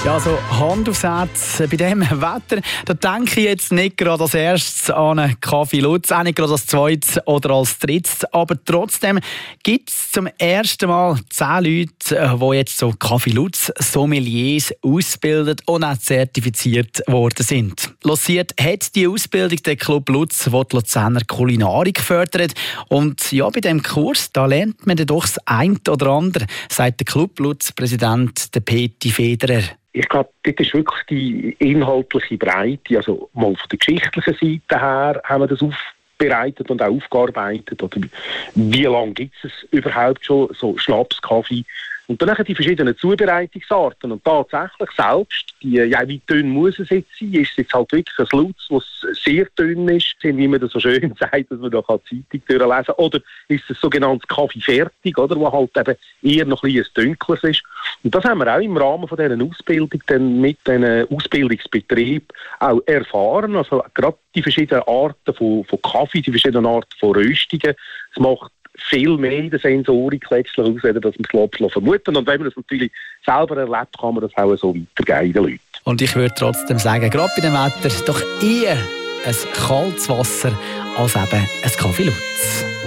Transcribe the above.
Ja, so Hand aufs Herz, bei diesem Wetter, da denke ich jetzt nicht gerade als erstes an einen Kaffee Lutz, auch nicht gerade als zweites oder als drittes, aber trotzdem gibt es zum ersten Mal 10 Leute, die jetzt so Kaffee Lutz Sommeliers ausbilden und auch zertifiziert worden sind. Lanciert hat die Ausbildung der Club Lutz, der die Luzerner Kulinarik fördert. Und ja, bei diesem Kurs, da lernt man dann doch das eine oder andere, sagt der Club Lutz-Präsident Peti Federer. Ich glaube, dort ist wirklich die inhaltliche Breite, also mal von der geschichtlichen Seite her, haben wir das aufbereitet und auch aufgearbeitet. Oder wie lange gibt es überhaupt schon, so Schnaps, Kaffee? Und dann die verschiedenen Zubereitungsarten. Und tatsächlich selbst, wie dünn muss es jetzt sein? Ist es jetzt halt wirklich ein Lutz, das sehr dünn ist, wie man das so schön sagt, dass man da Zeitung durchlesen kann? Oder ist es sogenanntes Kaffee fertig, oder, wo halt eben eher noch ein bisschen dunkles ist? Und das haben wir auch im Rahmen von dieser Ausbildung dann mit diesen Ausbildungsbetrieben auch erfahren. Also gerade die verschiedenen Arten von Kaffee, die verschiedenen Arten von Röstungen. Es macht viel mehr in der Sensorik letztlich aus, als man es vermuten. Und wenn man das natürlich selber erlebt, kann man das auch so weitergeben den Leuten. Und ich würde trotzdem sagen, gerade bei dem Wetter doch eher ein kaltes Wasser als eben ein Kaffee Lutz.